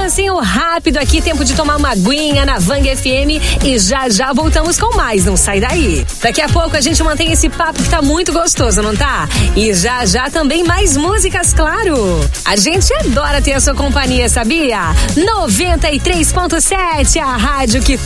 descansinho rápido aqui, tempo de tomar uma aguinha na Vang FM e já voltamos com mais, não sai daí. Daqui a pouco a gente mantém esse papo que tá muito gostoso, não tá? E já também mais músicas, claro. A gente adora ter a sua companhia, sabia? 93.7, a rádio que